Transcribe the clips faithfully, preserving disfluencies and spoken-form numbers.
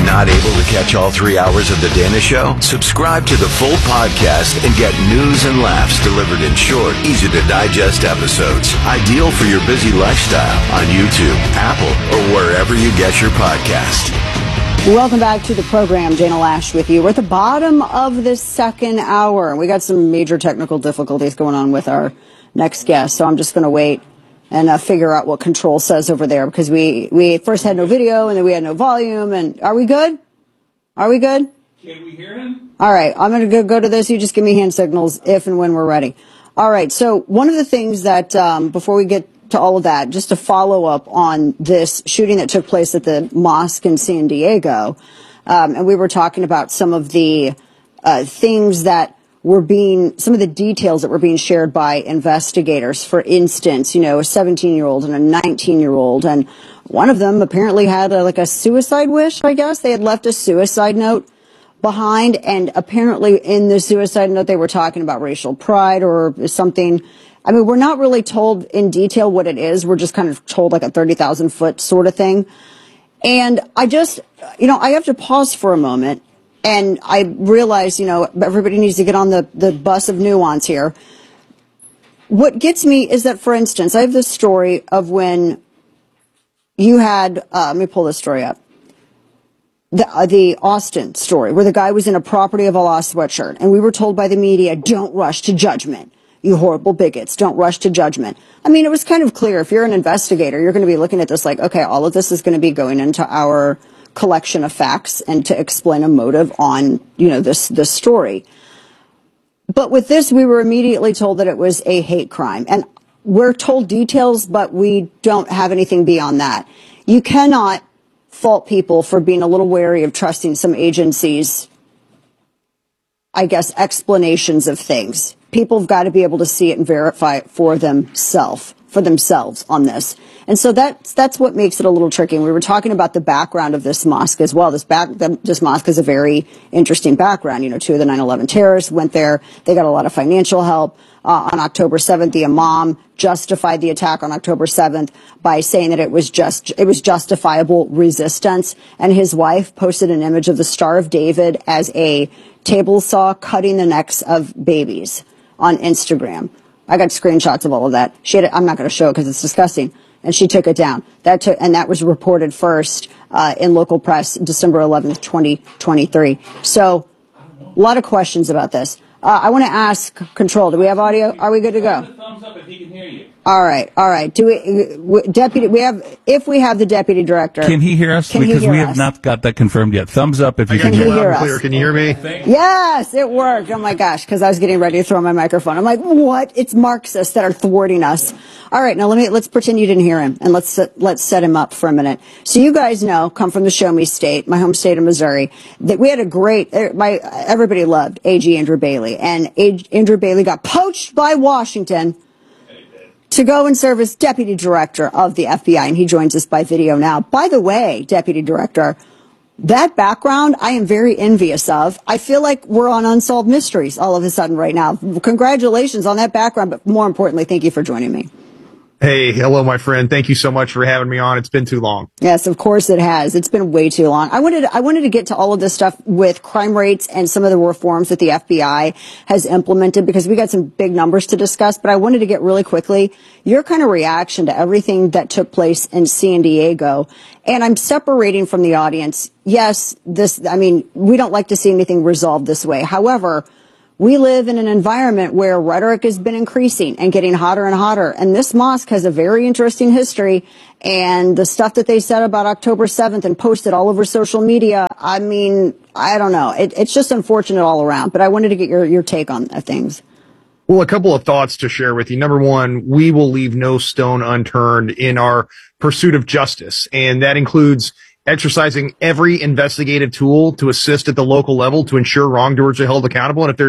Not able to catch all three hours of The Dana Show? Subscribe to the full podcast and get news and laughs delivered in short, easy-to-digest episodes. Ideal for your busy lifestyle on YouTube, Apple, or wherever you get your podcast. Welcome back to the program. Dana Loesch with you. We're at the bottom of the second hour. We got some major technical difficulties going on with our next guest, so I'm just going to wait and uh, figure out what control says over there, because we, we first had no video and then we had no volume. And are we good? Are we good? Can we hear him? All right. I'm going to go, go to this. You just give me hand signals if and when we're ready. All right. So one of the things that, um, before we get to all of that, just to follow up on this shooting that took place at the mosque in San Diego, um, and we were talking about some of the uh, things that were being, some of the details that were being shared by investigators. For instance, you know, a seventeen-year-old and a nineteen-year-old, and one of them apparently had a, like a suicide wish, I guess. They had left a suicide note behind, and apparently in the suicide note they were talking about racial pride or something. I mean, we're not really told in detail what it is. We're just kind of told like a thirty thousand foot sort of thing. And I just, you know, I have to pause for a moment. And I realize, you know, everybody needs to get on the, the bus of nuance here. What gets me is that, for instance, I have this story of when you had, uh, let me pull this story up. The, uh, the Austin story, where the guy was in a property of a lost sweatshirt. And we were told by the media, don't rush to judgment. You horrible bigots, don't rush to judgment. I mean, it was kind of clear. If you're an investigator, you're going to be looking at this like, okay, all of this is going to be going into our collection of facts and to explain a motive on, you know, this, this story. But with this, we were immediately told that it was a hate crime. And we're told details, but we don't have anything beyond that. You cannot fault people for being a little wary of trusting some agencies', I guess, explanations of things. People have got to be able to see it and verify it for themselves, for themselves on this. And so that's, that's what makes it a little tricky. And we were talking about the background of this mosque as well. This back, this mosque is a very interesting background. You know, two of the nine eleven terrorists went there. They got a lot of financial help. Uh, on October seventh, the imam justified the attack on October seventh by saying that it was just, it was justifiable resistance. And his wife posted an image of the Star of David as a table saw cutting the necks of babies on Instagram. I got screenshots of all of that. She had it, I'm not going to show it because it's disgusting. And she took it down. That took, and that was reported first uh, in local press, December eleventh, twenty twenty-three. So, a lot of questions about this. Uh, I want to ask Control. Do we have audio? Are we good to go? Thumbs up if he can hear you. All right, all right. Do we, we deputy? We have, if we have the deputy director. Can he hear us? Can because he hear we have us? not got that confirmed yet. Thumbs up if you Can can, he hear, hear us. us? Can you hear me? Yes, it worked. Oh my gosh, because I was getting ready to throw my microphone. I'm like, what? It's Marxists that are thwarting us. All right, now let me let's pretend you didn't hear him, and let's let's set him up for a minute. So you guys know, come from the Show Me State, my home state of Missouri, that we had a great. My everybody loved A G Andrew Bailey, and A G Andrew Bailey got poached by Washington to go and serve as deputy director of the F B I, and he joins us by video now. By the way, deputy director, that background I am very envious of. I feel like we're on Unsolved Mysteries all of a sudden right now. Congratulations on that background, but more importantly, thank you for joining me. Hey, hello, my friend. Thank you so much for having me on. It's been too long. Yes, of course it has. It's been way too long. I wanted, I wanted to get to all of this stuff with crime rates and some of the reforms that the F B I has implemented, because we got some big numbers to discuss, but I wanted to get really quickly your kind of reaction to everything that took place in San Diego. And I'm separating from the audience. Yes, this, I mean, we don't like to see anything resolved this way. However, we live in an environment where rhetoric has been increasing and getting hotter and hotter. And this mosque has a very interesting history. And the stuff that they said about October seventh and posted all over social media, I mean, I don't know. It, it's just unfortunate all around. But I wanted to get your, your take on things. Well, a couple of thoughts to share with you. Number one, we will leave no stone unturned in our pursuit of justice. And that includes exercising every investigative tool to assist at the local level to ensure wrongdoers are held accountable. And if there's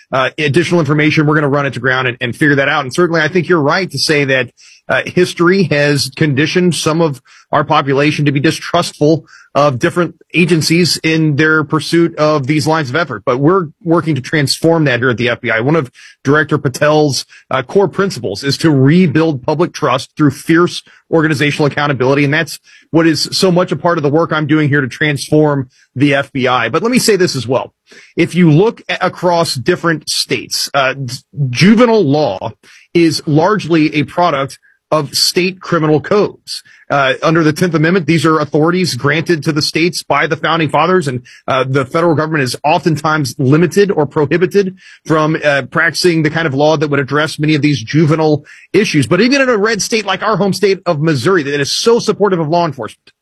uh, additional information, we're going to run it to ground and, and figure that out. And certainly I think you're right to say that uh, history has conditioned some of our population to be distrustful of different agencies in their pursuit of these lines of effort. But we're working to transform that here at the F B I. One of Director Patel's uh, core principles is to rebuild public trust through fierce organizational accountability. And that's what is so much a part of the work I'm doing here to transform the F B I. But let me say this as well. If you look a- across different states, uh, juvenile law is largely a product of state criminal codes. Uh, under the tenth Amendment, these are authorities granted to the states by the founding fathers, and uh, the federal government is oftentimes limited or prohibited from uh, practicing the kind of law that would address many of these juvenile issues. But even in a red state like our home state of Missouri, that is so supportive of law enforcement,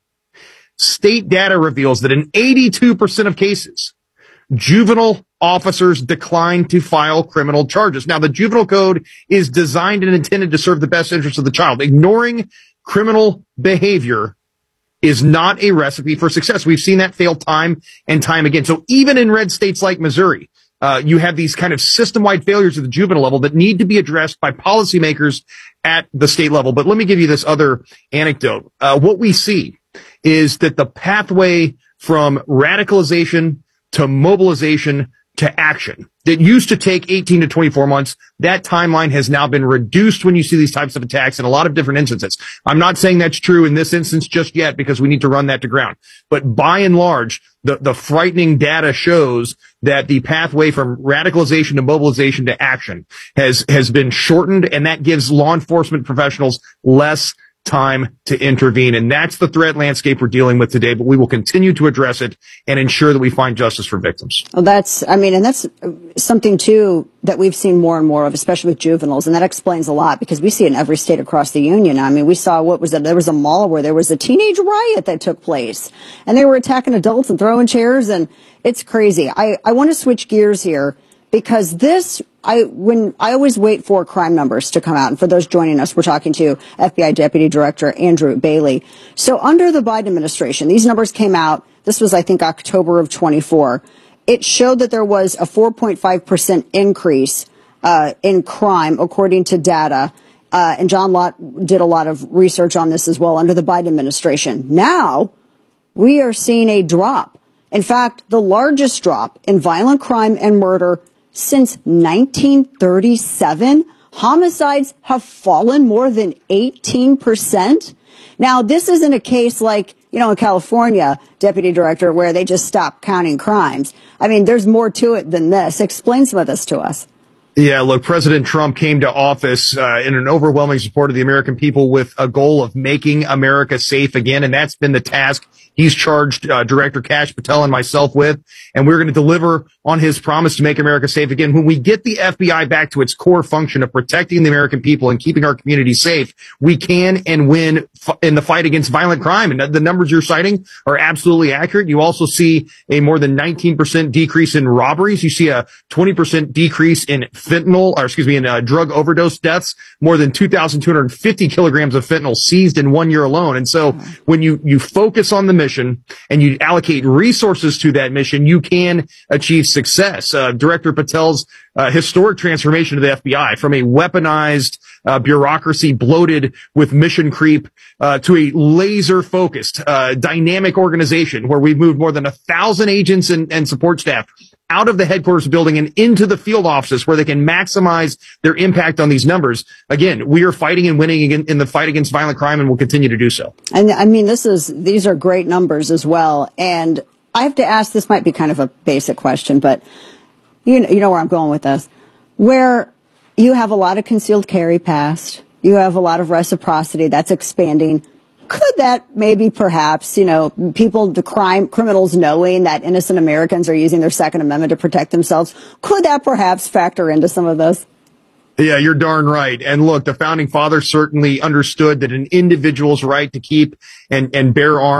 state data reveals that in eighty-two percent of cases, juvenile officers decline to file criminal charges. Now, the juvenile code is designed and intended to serve the best interests of the child. Ignoring criminal behavior is not a recipe for success. We've seen that fail time and time again. So even in red states like Missouri, uh, you have these kind of system-wide failures at the juvenile level that need to be addressed by policymakers at the state level. But let me give you this other anecdote. Uh, what we see is that the pathway from radicalization to mobilization to action that used to take eighteen to twenty-four months, that timeline has now been reduced when you see these types of attacks in a lot of different instances. I'm not saying that's true in this instance just yet because we need to run that to ground. But by and large, the, the frightening data shows that the pathway from radicalization to mobilization to action has, has been shortened, and that gives law enforcement professionals less time to intervene. And that's the threat landscape we're dealing with today, but we will continue to address it and ensure that we find justice for victims. Well, that's, I mean, and that's something too that we've seen more and more of, especially with juveniles. And that explains a lot because we see it in every state across the union. I mean, we saw what was it? There was a mall where there was a teenage riot that took place and they were attacking adults and throwing chairs, and it's crazy. I, I want to switch gears here because this, I, when I always wait for crime numbers to come out. And for those joining us, we're talking to F B I Deputy Director Andrew Bailey. So under the Biden administration, these numbers came out. This was, I think, October of twenty-four. It showed that there was a four point five percent increase, uh, in crime, according to data. Uh, and John Lott did a lot of research on this as well under the Biden administration. Now we are seeing a drop. In fact, the largest drop in violent crime and murder since nineteen thirty-seven, homicides have fallen more than eighteen percent. Now, this isn't a case like, you know, in California, Deputy Director, where they just stopped counting crimes. I mean, there's more to it than this. Explain some of this to us. Yeah, look, President Trump came to office uh, in an overwhelming support of the American people with a goal of making America safe again, and that's been the task he's charged uh, Director Kash Patel and myself with, and we're going to deliver on his promise to make America safe again. When we get the F B I back to its core function of protecting the American people and keeping our communities safe, we can and win f- in the fight against violent crime. And the numbers you're citing are absolutely accurate. You also see a more than nineteen percent decrease in robberies. You see a twenty percent decrease in fentanyl, or excuse me, in uh, drug overdose deaths, more than two thousand two hundred fifty kilograms of fentanyl seized in one year alone. And so when you, you focus on the mission and you allocate resources to that mission, you can achieve success. Uh, Director Patel's uh, historic transformation of the F B I from a weaponized uh, bureaucracy bloated with mission creep uh, to a laser-focused, uh, dynamic organization where we've moved more than a thousand agents and, and support staff out of the headquarters building and into the field offices where they can maximize their impact on these numbers. Again, we are fighting and winning in, in the fight against violent crime, and will continue to do so. And I mean, this is, these are great numbers as well. And I have to ask, this might be kind of a basic question, but you know, you know where I'm going with this, where you have a lot of concealed carry passed, you have a lot of reciprocity that's expanding. Could that maybe perhaps, you know, people, the crime, criminals knowing that innocent Americans are using their Second Amendment to protect themselves, could that perhaps factor into some of this? Yeah, you're darn right. And look, the founding fathers certainly understood that an individual's right to keep and, and bear arms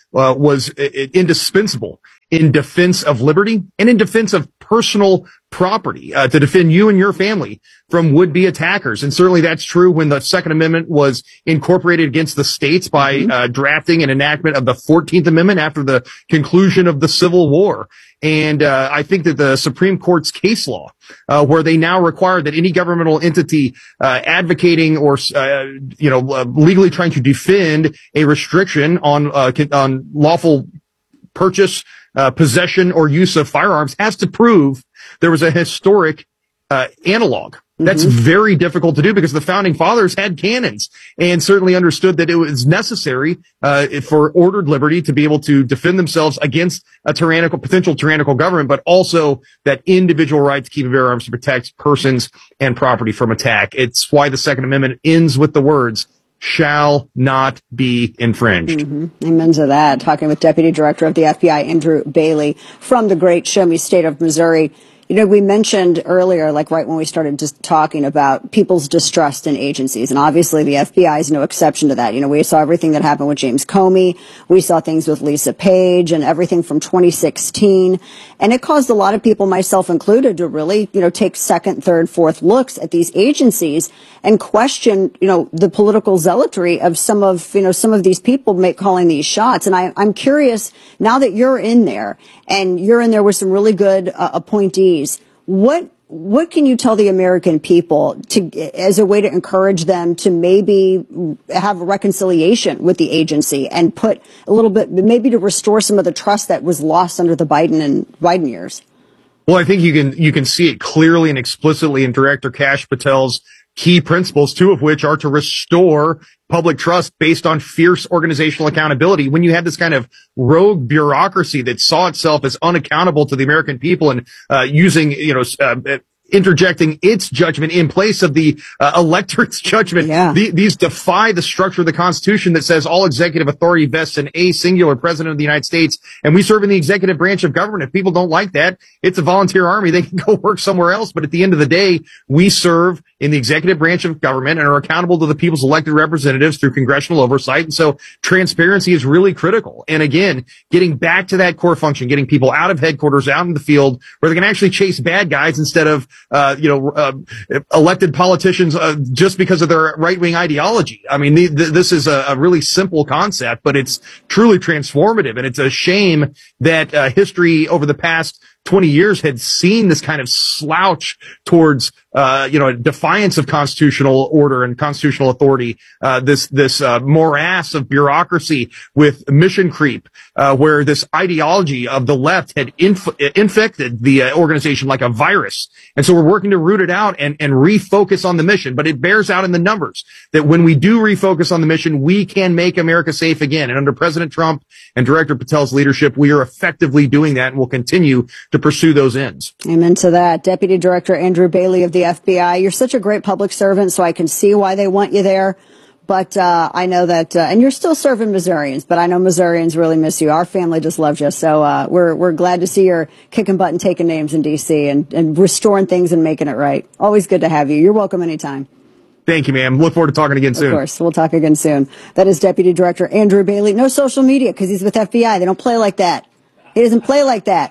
uh, was uh, indispensable in defense of liberty and in defense of personal property, uh, to defend you and your family from would-be attackers. And certainly that's true when the Second Amendment was incorporated against the states by mm-hmm. uh, drafting an enactment of the fourteenth Amendment after the conclusion of the Civil War. And uh, I think that the Supreme Court's case law, uh, where they now require that any governmental entity uh, advocating or, uh, you know, uh, legally trying to defend a restriction on uh, on lawful purchase, uh, possession, or use of firearms has to prove there was a historic uh, analog. That's mm-hmm. very difficult to do because the founding fathers had cannons and certainly understood that it was necessary uh, for ordered liberty to be able to defend themselves against a tyrannical, potential tyrannical government, but also that individual right to keep and bear arms to protect persons and property from attack. It's why the Second Amendment ends with the words, shall not be infringed. Mm-hmm. Amen to that. Talking with Deputy Director of the F B I, Andrew Bailey, from the great Show Me State of Missouri. You know, we mentioned earlier, like right when we started just talking about people's distrust in agencies, and obviously the F B I is no exception to that. You know, we saw everything that happened with James Comey. We saw things with Lisa Page and everything from twenty sixteen. And it caused a lot of people, myself included, to really, you know, take second, third, fourth looks at these agencies and question, you know, the political zealotry of some of, you know, some of these people make calling these shots. And I, I'm curious, now that you're in there and you're in there with some really good uh, appointees, what what can you tell the American people to as a way to encourage them to maybe have a reconciliation with the agency and put a little bit, maybe to restore some of the trust that was lost under the Biden and Biden years? Well, I think you can you can see it clearly and explicitly in Director Kash Patel's key principles, two of which are to restore public trust based on fierce organizational accountability. When you had this kind of rogue bureaucracy that saw itself as unaccountable to the American people and uh, using, you know, uh, interjecting its judgment in place of the uh, electorate's judgment. Yeah. The, these defy the structure of the Constitution that says all executive authority vests in a singular president of the United States, and we serve in the executive branch of government. If people don't like that, it's a volunteer army. They can go work somewhere else. But at the end of the day, we serve in the executive branch of government and are accountable to the people's elected representatives through congressional oversight. And so transparency is really critical. And again, getting back to that core function, getting people out of headquarters, out in the field where they can actually chase bad guys instead of Uh, you know, uh, elected politicians uh, just because of their right-wing ideology. I mean, the, the, this is a, a really simple concept, but it's truly transformative. And it's a shame that uh, history over the past twenty years had seen this kind of slouch towards, uh, you know, defiance of constitutional order and constitutional authority, uh, this, this, uh, morass of bureaucracy with mission creep, uh, where this ideology of the left had inf- infected the uh, organization like a virus. And so we're working to root it out and, and refocus on the mission. But it bears out in the numbers that when we do refocus on the mission, we can make America safe again. And under President Trump and Director Patel's leadership, we are effectively doing that and will continue to pursue those ends. Amen to that. Deputy Director Andrew Bailey of the F B I, you're such a great public servant, so I can see why they want you there. But uh, I know that, uh, and you're still serving Missourians, but I know Missourians really miss you. Our family just loves you, so uh, we're we're glad to see you're kicking butt and taking names in D C and, and restoring things and making it right. Always good to have you. You're welcome anytime. Thank you, ma'am. Look forward to talking again soon. Of course. We'll talk again soon. That is Deputy Director Andrew Bailey. No social media because he's with F B I. They don't play like that. He doesn't play like that.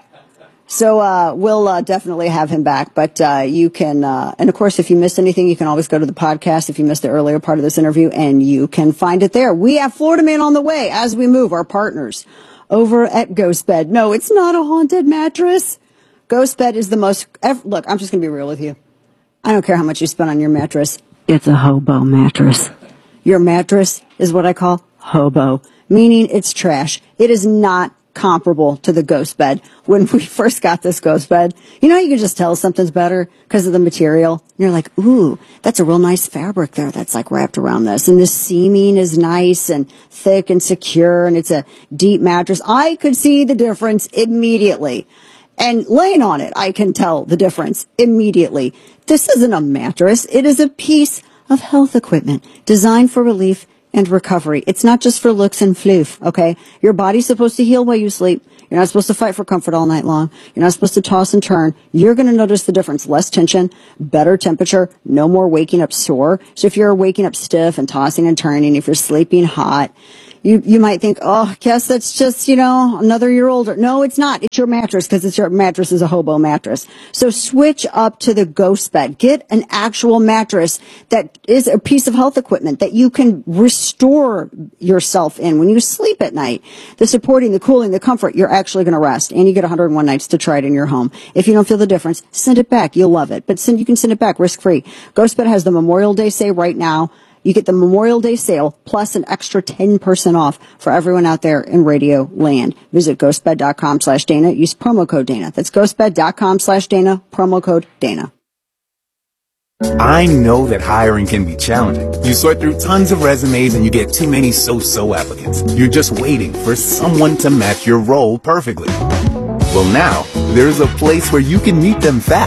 So uh we'll uh, definitely have him back. But uh you can, uh and of course, if you missed anything, you can always go to the podcast if you missed the earlier part of this interview, and you can find it there. We have Florida Man on the way as we move, our partners over at GhostBed. No, it's not a haunted mattress. GhostBed is the most, ever, look, I'm just going to be real with you. I don't care how much you spend on your mattress. It's a hobo mattress. Your mattress is what I call hobo, meaning it's trash. It is not comparable to the GhostBed. When we first got this GhostBed, you know, you can just tell something's better because of the material. And you're like, ooh, that's a real nice fabric there that's like wrapped around this. And the seaming is nice and thick and secure, and it's a deep mattress. I could see the difference immediately. And laying on it, I can tell the difference immediately. This isn't a mattress. It is a piece of health equipment designed for relief and recovery. It's not just for looks and floof, okay? Your body's supposed to heal while you sleep. You're not supposed to fight for comfort all night long. You're not supposed to toss and turn. You're going to notice the difference. Less tension, better temperature, no more waking up sore. So if you're waking up stiff and tossing and turning, if you're sleeping hot, You you might think, oh, guess that's just, you know, another year older. No, it's not. It's your mattress because it's your mattress is a hobo mattress. So switch up to the Ghost Bed. Get an actual mattress that is a piece of health equipment that you can restore yourself in when you sleep at night. The supporting, the cooling, the comfort, you're actually going to rest. And you get one hundred one nights to try it in your home. If you don't feel the difference, send it back. You'll love it. But send, you can send it back risk-free. Ghost Bed has the Memorial Day sale right now. You get the Memorial Day sale plus an extra ten percent off for everyone out there in radio land. Visit ghostbed.com slash Dana. Use promo code Dana. That's ghostbed.com slash Dana. Promo code Dana. I know that hiring can be challenging. You sort through tons of resumes and you get too many so-so applicants. You're just waiting for someone to match your role perfectly. Well, now there's a place where you can meet them fast.